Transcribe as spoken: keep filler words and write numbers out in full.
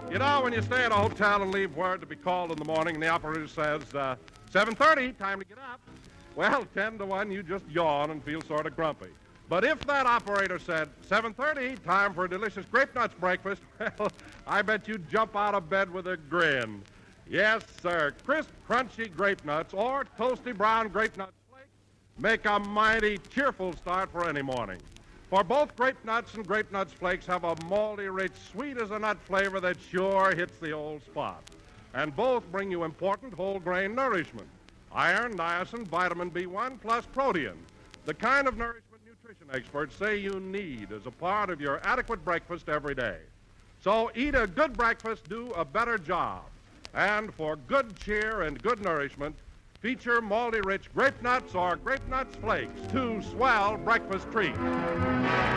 You know, when you stay at a hotel and leave word to be called in the morning and the operator says, uh, seven thirty, time to get up, well, ten to one, you just yawn and feel sort of grumpy. But if that operator said, seven thirty, time for a delicious grape nuts breakfast, well, I bet you'd jump out of bed with a grin. Yes, sir, crisp, crunchy grape nuts or toasty brown grape nuts flakes make a mighty cheerful start for any morning. For both grape nuts and grape nuts flakes have a malty, rich, sweet as a nut flavor that sure hits the old spot. And both bring you important whole grain nourishment. Iron, niacin, vitamin B one, plus protein. The kind of nourishment nutrition experts say you need as a part of your adequate breakfast every day. So eat a good breakfast, do a better job. And for good cheer and good nourishment, feature malty rich grape nuts or grape nuts flakes, two swell breakfast treats.